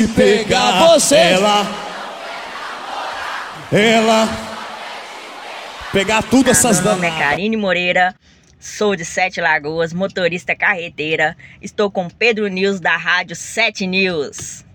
te pegar. Você. Ela pegar tudo essas Meu nome é danadas. Karine Moreira, sou de Sete Lagoas, motorista carreteira. Estou com Pedro News da Rádio 7 News.